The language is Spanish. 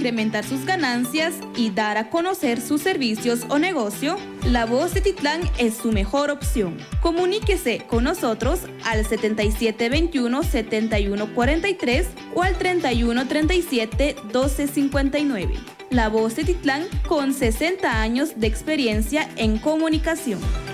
incrementar sus ganancias y dar a conocer sus servicios o negocio, La Voz de Titlán es su mejor opción. Comuníquese con nosotros al 7721-7143 o al 3137-1259. La Voz de Titlán, con 60 años de experiencia en comunicación.